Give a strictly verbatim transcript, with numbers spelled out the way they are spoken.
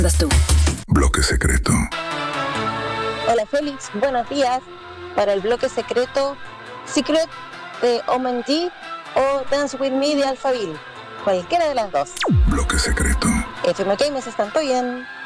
Das tú. Bloque secreto. Hola Félix, buenos días. Para el bloque secreto, Secret de Omen G o Dance With Me de Alphaville. Cualquiera de las dos. Bloque secreto. F M K me se están bien.